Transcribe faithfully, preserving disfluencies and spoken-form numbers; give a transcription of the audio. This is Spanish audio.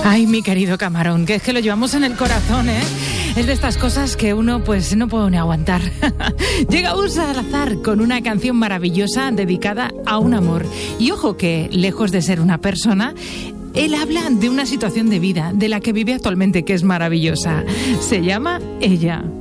Ay, mi querido Camarón, que es que lo llevamos en el corazón, ¿eh? Es de estas cosas que uno pues no puede ni aguantar. Llega Urs Salazar con una canción maravillosa dedicada a un amor. Y ojo que, lejos de ser una persona, él habla de una situación de vida de la que vive actualmente, que es maravillosa. Se llama Ella.